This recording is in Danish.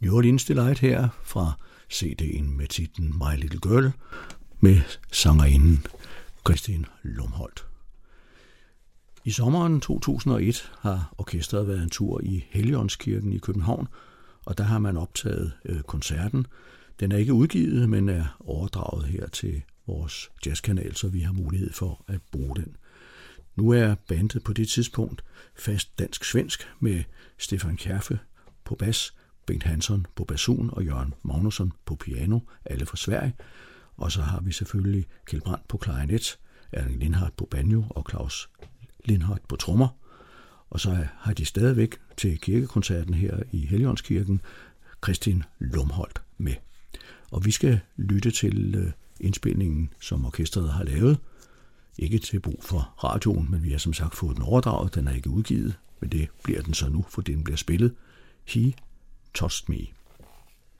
New Orleans Delight her fra CD'en med titlen My Little Girl med sangerinden Christine Lumholdt. I sommeren 2001 har orkestret været en tur i Helligåndskirken i København, og der har man optaget koncerten. Den er ikke udgivet, men er overdraget her til vores jazzkanal, så vi har mulighed for at bruge den. Nu er bandet på det tidspunkt fast dansk-svensk med Stefan Kjærfe på bas, Bengt Hansson på basun og Jørgen Magnusson på piano, alle fra Sverige. Og så har vi selvfølgelig Kjeld Brandt på klarinet, Erling Lindhardt på banjo og Claus Lindhardt på trommer. Og så har de stadigvæk til kirkekoncerten her i Helligåndskirken Christine Lumholdt med. Og vi skal lytte til indspilningen, som orkestret har lavet. Ikke til brug for radioen, men vi har som sagt fået den overdraget. Den er ikke udgivet, men det bliver den så nu, for den bliver spillet. He Touched Me.